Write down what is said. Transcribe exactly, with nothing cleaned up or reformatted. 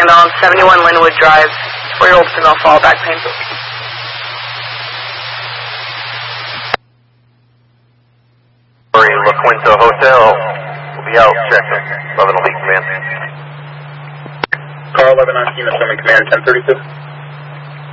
ambulance, seventy-one Linwood Drive, four-year-old female fall, back pain. La Quinta Hotel, we'll be out, check eleven Elite Command. Car eleven on scene, assuming command ten thirty-two.